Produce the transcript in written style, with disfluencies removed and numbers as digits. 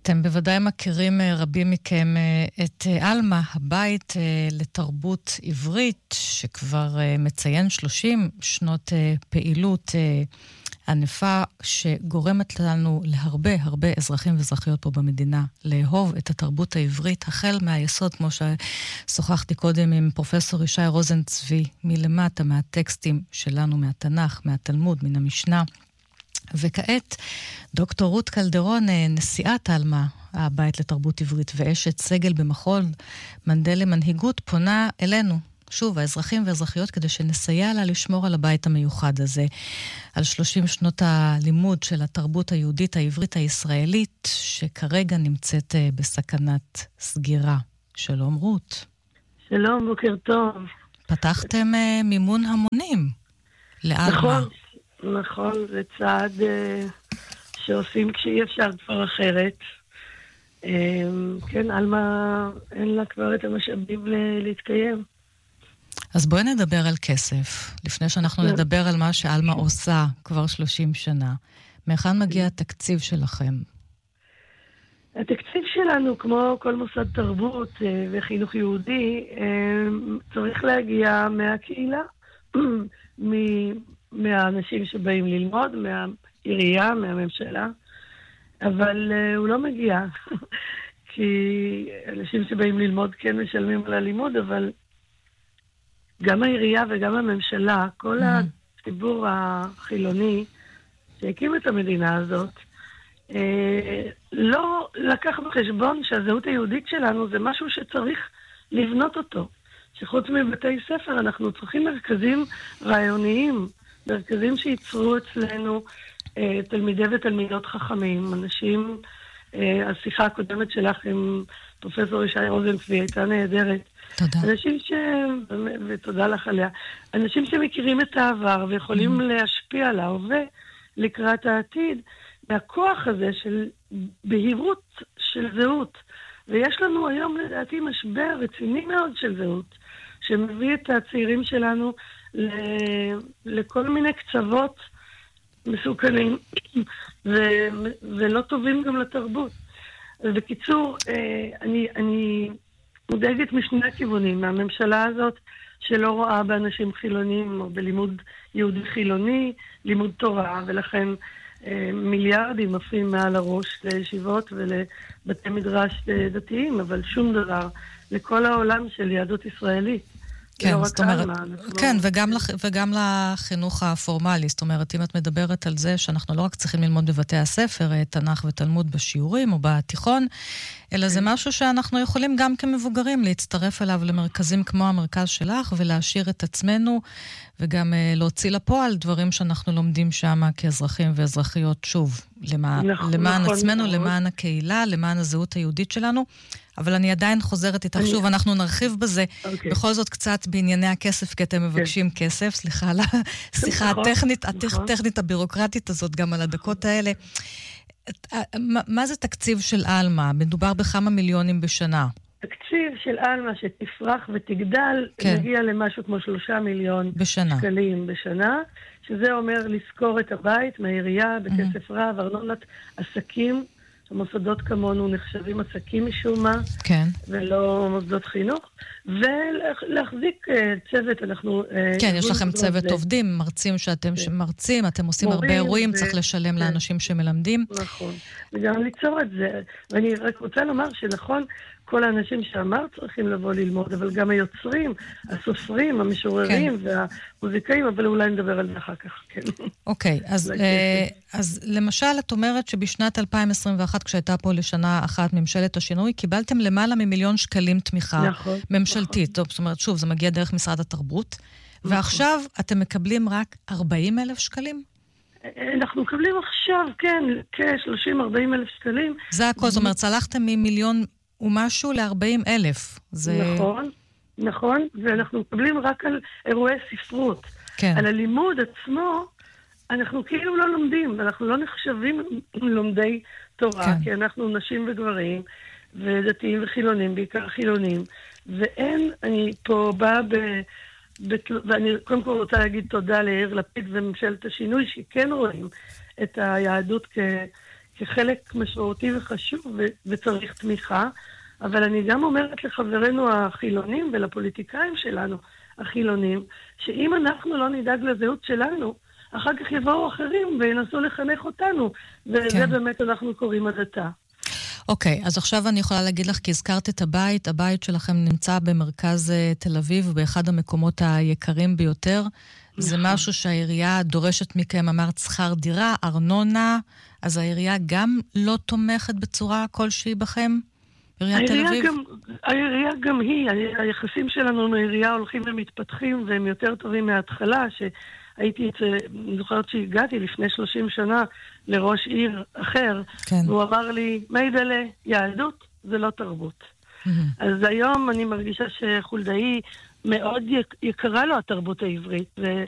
אתם בוודאי מכירים רבים מכם את אלמה, הבית לתרבות עברית, שכבר מציין 30 שנות פעילות ענפה, שגורמת לנו להרבה אזרחים ואזרחיות פה במדינה לאהוב את התרבות העברית, החל מהיסוד, כמו ששוחחתי קודם עם פרופסור ישי רוזנצבי, מלמטה, מהטקסטים שלנו, מהתנ"ך, מהתלמוד, מן המשנה. וכעת דוקטור רות קלדרון, נשיאת אלמה, הבית לתרבות עברית ואשת סגל במכון מנדל למנהיגות, פונה אלינו, שוב, האזרחים ואזרחיות, כדי שנסייע לה לשמור על הבית המיוחד הזה, על 30 שנות הלימוד של התרבות היהודית העברית הישראלית, שכרגע נמצאת בסכנת סגירה. שלום רות. שלום, בוקר טוב. פתחתם מימון המונים לאלמה. נכון, זה צעד שעושים כשאי אפשר כבר אחרת. כן, אלמה אין לה כבר את המשאבים להתקיים. אז בואי נדבר על כסף, לפני שאנחנו נדבר על מה שאלמה עושה כבר 30 שנה. מאיכן מגיע התקציב שלכם? התקציב שלנו, כמו כל מוסד תרבות וחינוך יהודי, צריך להגיע מהקהילה, מהאנשים שבאים ללמוד, מהעירייה, מהממשלה, אבל הוא לא מגיע, כי אנשים שבאים ללמוד כן משלמים על הלימוד, אבל גם העירייה וגם הממשלה, כל הציבור החילוני שהקים את המדינה הזאת, לא לקח בחשבון שהזהות היהודית שלנו זה משהו שצריך לבנות אותו. שחוץ מבתי ספר אנחנו צריכים מרכזים רעיוניים, מרכזים שייצרו אצלנו תלמידי ותלמידות חכמים, אנשים, השיחה הקודמת שלך עם פרופסור ישי רוזנצבי הייתה נהדרת. תודה. אנשים ותודה לך עליה, אנשים שמכירים את העבר ויכולים להשפיע על ההווה לקראת העתיד, מהכוח הזה של בהירות של זהות. ויש לנו היום לדעתי משבר רציני מאוד של זהות, שמביא את הצעירים שלנו לכל מיני קצוות מסוכנים, ולא טובים גם לתרבות. אז בקיצור, אני מודאגת משני הכיוונים, מהממשלה הזאת שלא רואה באנשים חילונים או בלימוד יהודי חילוני, לימוד תורה, ולכן מיליארדים עפים מעל הראש לישיבות ולבתי מדרש דתיים, אבל שום דבר לכל העולם של יהדות ישראלית. כן, זאת אומרת, כן, וגם לחינוך הפורמלי, זאת אומרת, אם את מדברת על זה שאנחנו לא רק צריכים ללמוד בבתי הספר, תנ"ך ותלמוד בשיעורים או בתיכון, אלא זה משהו שאנחנו יכולים גם כמבוגרים להצטרף אליו למרכזים כמו המרכז שלך, ולהשאיר את עצמנו, וגם להוציא לפועל דברים שאנחנו לומדים שם כאזרחים ואזרחיות, שוב, למען עצמנו, למען הקהילה, למען הזהות היהודית שלנו. אבל אני עדיין חוזרת איתך שוב, אנחנו נרחיב בזה, בכל זאת קצת בענייני הכסף, כי אתם מבקשים כסף, סליחה על השיחה הטכנית הבירוקרטית הזאת, גם על הדקות האלה. מה זה תקציב של אלמה? מדובר בכמה מיליונים בשנה. תקציב של אלמה שתפרח ותגדל, מגיע למשהו כמו 3 מיליון שקלים בשנה, שזה אומר לזכור את הבית מהעירייה, בכסף רב, ארנונת עסקים, המוסדות כמונו נחשבים עסקים משום מה, כן. ולא מוסדות חינוך, ולהחזיק צוות, אנחנו... כן, יש לכם צוות עובדים, מרצים שאתם מרצים, אתם עושים הרבה אירועים, צריך לשלם לאנשים שמלמדים. נכון, וגם ליצור את זה. ואני רק רוצה לומר שנכון, כל האנשים שאמר צריכים לבוא ללמוד, אבל גם היוצרים, הסופרים, המשוררים והמוזיקאים, אבל אולי נדבר על זה אחר כך, כן. אוקיי, אז למשל את אומרת שבשנת 2021, כשהייתה פה לשנה אחת ממשלת השינוי, קיבלתם למעלה מ1,000,000 שקלים תמיכה ממשלתית. זאת אומרת, שוב, זה מגיע דרך משרד התרבות, ועכשיו אתם מקבלים רק 40,000 שקלים? אנחנו מקבלים עכשיו, כן, כ-30,000-40,000 שקלים. זה הכל, זאת אומרת, צלחתם מ1,000,000 ומשהו ל40,000. נכון, ואנחנו מקבלים רק על אירועי ספרות. כן. על הלימוד עצמו, אנחנו כאילו לא לומדים, אנחנו לא נחשבים לומדי תורה, כן. כי אנחנו נשים וגברים, ודתיים וחילונים, בעיקר חילונים, ואין, אני פה באה ואני קודם כל רוצה להגיד תודה ליאיר לפיד וממשלת השינוי, שכן רואים את היהדות כחלק משמעותי וחשוב וצריך תמיכה, אבל אני גם אומרת לחברינו החילונים ולפוליטיקאים שלנו, החילונים, שאם אנחנו לא נדאג לזהות שלנו, אחר כך יבואו אחרים וינסו לחנך אותנו, וזה באמת אנחנו קוראים הדתה. אוקיי, אז עכשיו אני יכולה להגיד לך, כי הזכרת את הבית שלכם נמצא במרכז תל אביב, באחד המקומות היקרים ביותר. זה משהו שהעירייה דורשת מכם, אמרת שכר דירה, ארנונה, אז העירייה גם לא תומכת בצורה כלשהי בכם? עיריית תל אביב? העירייה גם היא, היחסים שלנו עם העירייה הולכים ומתפתחים, והם יותר טובים מההתחלה, אני זוכרת שהגעתי לפני 30 שנה לראש עיר אחר, והוא אמר לי, מיידלה, יהדות זה לא תרבות. אז היום אני מרגישה שחולדאי מאוד יקרה לו התרבות העברית,